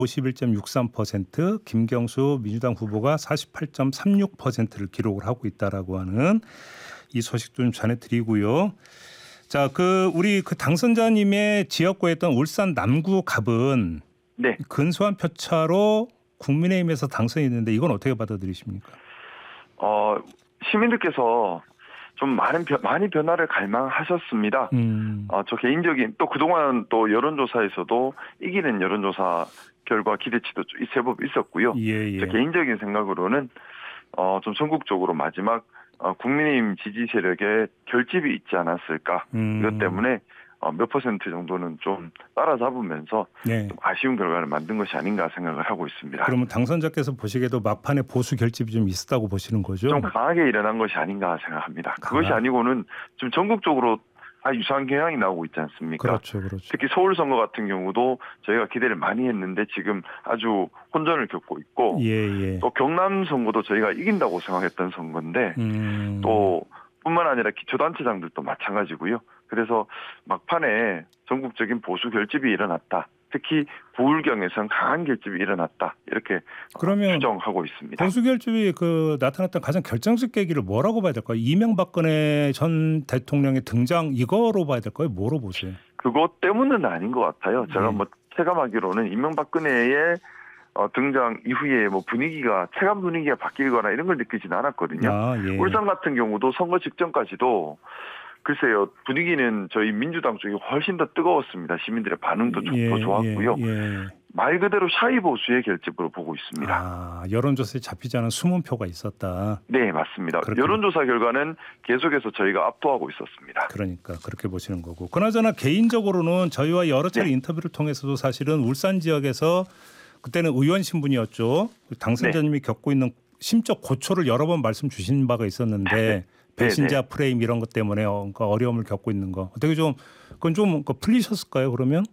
51.63%, 김경수 민주당 후보가 48.36%를 기록을 하고 있다라고 하는 이 소식 좀 전해드리고요. 자, 우리 당선자님의 지역구였던 울산 남구 갑은 네. 근소한 표차로 국민의힘에서 당선했는데 이건 어떻게 받아들이십니까? 시민들께서 좀 많이 변화를 갈망하셨습니다. 저 개인적인 또 그동안 또 여론조사에서도 이기는 여론조사 결과 기대치도 제법 있었고요. 예. 저 개인적인 생각으로는 좀 전국적으로 마지막 국민의힘 지지 세력의 결집이 있지 않았을까. 이것 때문에 몇 퍼센트 정도는 좀 따라잡으면서 네. 좀 아쉬운 결과를 만든 것이 아닌가 생각을 하고 있습니다. 그러면 당선자께서 보시기에도 막판에 보수 결집이 좀 있었다고 보시는 거죠? 좀 강하게 일어난 것이 아닌가 생각합니다. 그것이 아니고는 지금 전국적으로 유사한 경향이 나오고 있지 않습니까? 그렇죠. 특히 서울 선거 같은 경우도 저희가 기대를 많이 했는데 지금 아주 혼전을 겪고 있고 또 경남 선거도 저희가 이긴다고 생각했던 선거인데 또 뿐만 아니라 기초단체장들도 마찬가지고요. 그래서 막판에 전국적인 보수 결집이 일어났다. 특히 부울경에선 강한 결집이 일어났다. 이렇게 그러면 추정하고 있습니다. 보수 결집이 나타났던 가장 결정적 계기를 뭐라고 봐야 될까요? 이명박근혜 전 대통령의 등장 이거로 봐야 될까요? 뭐로 보세요? 그것 때문은 아닌 것 같아요. 제가 체감하기로는 이명박근혜의 등장 이후에 체감 분위기가 바뀌거나 이런 걸 느끼진 않았거든요. 울산 같은 경우도 선거 직전까지도 글쎄요, 분위기는 저희 민주당 쪽이 훨씬 더 뜨거웠습니다. 시민들의 반응도 더 좋았고요. 말 그대로 샤이 보수의 결집으로 보고 있습니다. 여론조사에 잡히지 않은 숨은 표가 있었다. 네, 맞습니다. 여론조사 결과는 계속해서 저희가 압도하고 있었습니다. 그러니까 그렇게 보시는 거고. 그나저나 개인적으로는 저희와 여러 차례 인터뷰를 통해서도 사실은 울산 지역에서 그때는 의원 신분이었죠. 당선자님이 겪고 있는 심적 고초를 여러 번 말씀 주신 바가 있었는데 배신자 프레임 이런 것 때문에 어려움을 겪고 있는 거. 어떻게 그건 좀 풀리셨을까요, 그러면?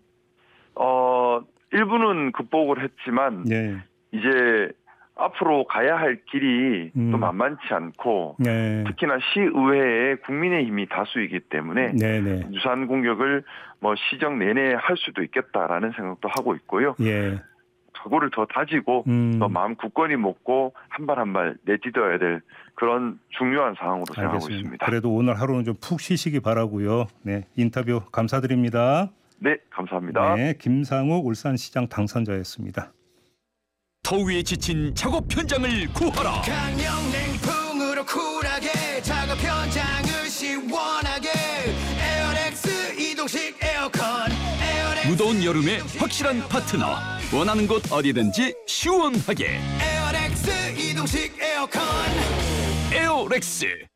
일부는 극복을 했지만 이제 앞으로 가야 할 길이 또 만만치 않고 특히나 시의회에 국민의힘이 다수이기 때문에 유산 공격을 시정 내내 할 수도 있겠다라는 생각도 하고 있고요. 각오를 더 다지고 더 마음 굳건히 먹고 한 발 한 발 내딛어야 될 그런 중요한 상황으로 생각하고 있습니다. 그래도 오늘 하루는 좀 푹 쉬시기 바라고요. 네, 인터뷰 감사드립니다. 네, 감사합니다. 네, 김상욱 울산시장 당선자였습니다. 더위에 지친 작업 현장을 구하라. 강력냉풍으로 쿨하게 작업 현장을 시원하게 에어렉스 이동식 에어컨. 무더운 여름에 확실한 파트너. 원하는 곳 어디든지 시원하게. 에어렉스 이동식 에어컨. 에어렉스.